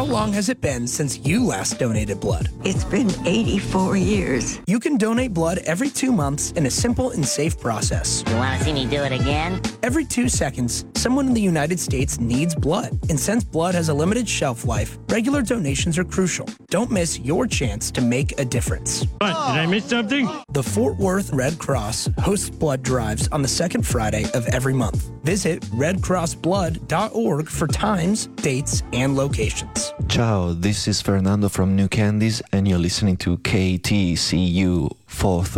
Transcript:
long has it been since you last donated blood? It's been 84 years. You can donate blood every 2 months in a simple and safe process. You want to see me do it again? Every 2 seconds, someone in the United States needs blood. And since blood has a limited shelf life, regular donations are crucial. Don't miss your chance to make a difference. What, did I miss something? The Fort Worth Red Cross hosts blood drives on the second Friday of every month. Visit redcrossblood.org for times, dates, and locations. Ciao, this is Fernando from New Candies, and you're listening to KTCU 4th